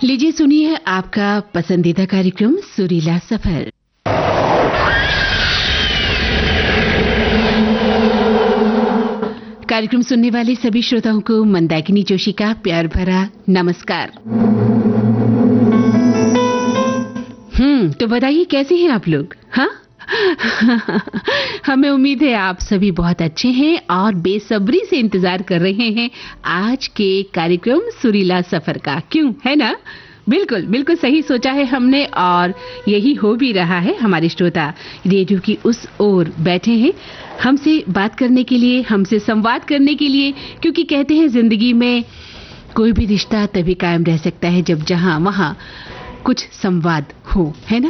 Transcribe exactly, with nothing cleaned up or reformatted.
लीजिए सुनिए आपका पसंदीदा कार्यक्रम सुरीला सफर। कार्यक्रम सुनने वाले सभी श्रोताओं को मंदाकिनी जोशी का प्यार भरा नमस्कार। हम्म तो बताइए कैसे हैं आप लोग? हाँ हमें उम्मीद है आप सभी बहुत अच्छे हैं और बेसब्री से इंतजार कर रहे हैं आज के कार्यक्रम सुरीला सफर का। क्यों, है ना? बिल्कुल बिल्कुल सही सोचा है हमने और यही हो भी रहा है। हमारे श्रोता रेडियो की उस ओर बैठे हैं हमसे बात करने के लिए, हमसे संवाद करने के लिए, क्योंकि कहते हैं जिंदगी में कोई भी रिश्ता तभी कायम रह सकता है जब जहां वहां कुछ संवाद हो, है ना?